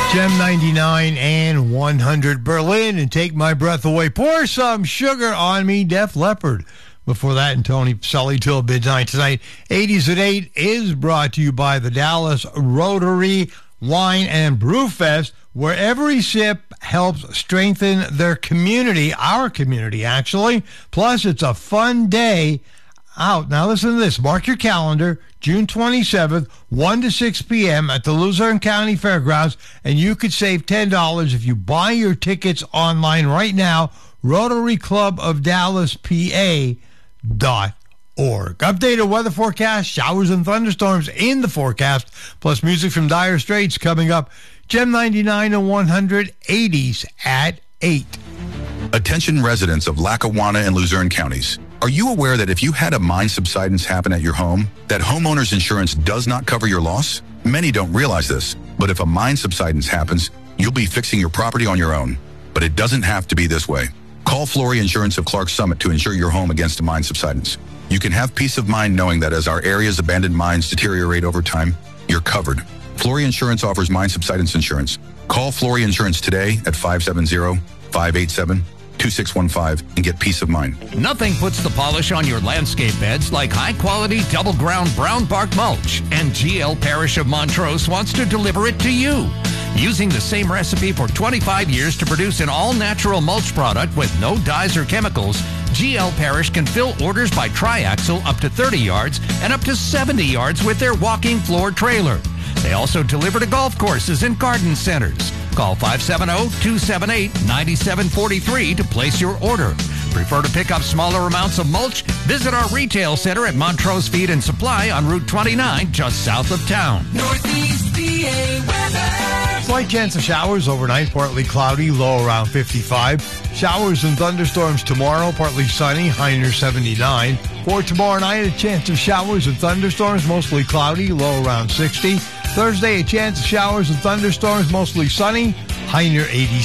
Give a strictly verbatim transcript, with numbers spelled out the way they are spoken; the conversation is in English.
Gem ninety-nine and one hundred Berlin and Take My Breath Away. Pour some sugar on me, Def Leppard. Before that, and Tony Sully till midnight tonight. eighties at eight is brought to you by the Dallas Rotary Wine and Brew Fest, where every sip helps strengthen their community, our community, actually. Plus, it's a fun day out. Now, listen to this. Mark your calendar, June twenty-seventh, one to six p.m. at the Luzerne County Fairgrounds, and you could save ten dollars if you buy your tickets online right now, Rotary Club of Dallas, P A dot org. Updated weather forecast, showers and thunderstorms in the forecast, plus music from Dire Straits coming up. Gem ninety-nine and one hundred, eighties at eight. Attention residents of Lackawanna and Luzerne counties. Are you aware that if you had a mine subsidence happen at your home, that homeowner's insurance does not cover your loss? Many don't realize this, but if a mine subsidence happens, you'll be fixing your property on your own. But it doesn't have to be this way. Call Flory Insurance of Clark Summit to insure your home against a mine subsidence. You can have peace of mind knowing that as our area's abandoned mines deteriorate over time, you're covered. Flory Insurance offers mine subsidence insurance. Call Flory Insurance today at five seven zero, five eight seven, two six one five and get peace of mind. Nothing puts the polish on your landscape beds like high-quality double-ground brown bark mulch, and G L Parish of Montrose wants to deliver it to you. Using the same recipe for twenty-five years to produce an all-natural mulch product with no dyes or chemicals, G L Parish can fill orders by triaxle up to thirty yards and up to seventy yards with their walking floor trailer. They also deliver to golf courses and garden centers. Call five seven zero, two seven eight, nine seven four three to place your order. Prefer to pick up smaller amounts of mulch? Visit our retail center at Montrose Feed and Supply on Route twenty-nine, just south of town. Northeast P A weather. Slight chance of showers overnight, partly cloudy, low around fifty-five. Showers and thunderstorms tomorrow, partly sunny, high near seventy-nine. For tomorrow night, a chance of showers and thunderstorms, mostly cloudy, low around sixty. Thursday, a chance of showers and thunderstorms, mostly sunny, high near eighty-six.